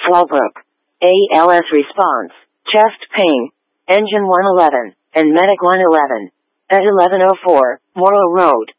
Fallbrook. ALS response. Chest pain. Engine 111, and Medic 111. At 1104, Morrow Road.